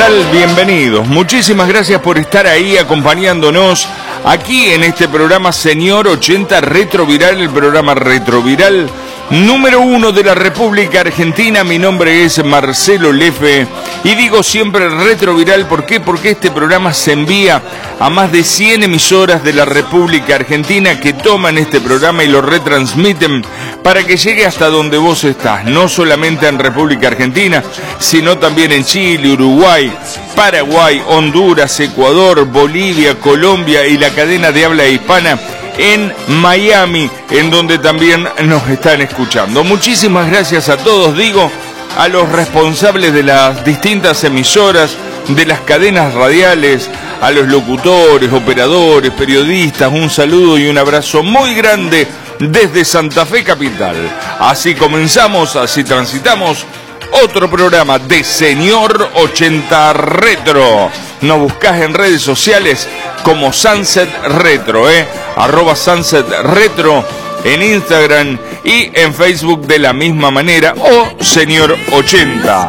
tal? Bienvenidos. Muchísimas gracias por estar ahí acompañándonos aquí en este programa Señor 80 Retroviral, el programa retroviral número 1 de la República Argentina. Mi nombre es Marcelo Lefe y digo siempre retroviral. ¿Por qué? Porque este programa se envía a más de 100 emisoras de la República Argentina que toman este programa y lo retransmiten para que llegue hasta donde vos estás, no solamente en República Argentina, sino también en Chile, Uruguay, Paraguay, Honduras, Ecuador, Bolivia, Colombia y la cadena de habla hispana en Miami, en donde también nos están escuchando. Muchísimas gracias a todos, digo, a los responsables de las distintas emisoras, de las cadenas radiales, a los locutores, operadores, periodistas, un saludo y un abrazo muy grande desde Santa Fe Capital. Así comenzamos, así transitamos otro programa de Señor 80 Retro. Nos buscás en redes sociales como Sunset Retro, @Sunset Retro en Instagram y en Facebook de la misma manera, o Señor 80.